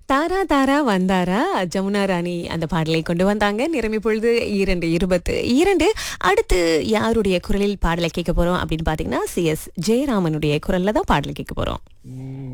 தாரா தாரா வந்தாரா ஜமுனா ராணி அந்த பாடலை கொண்டு வந்தாங்க. நிரம்பி பொழுது 2:22. அடுத்து யாருடைய குரலில் பாடலை கேட்க போறோம் அப்படின்னு பாத்தீங்கன்னா, CS ஜெயராமனுடைய குரல்ல தான் பாடலை கேட்க போறோம்.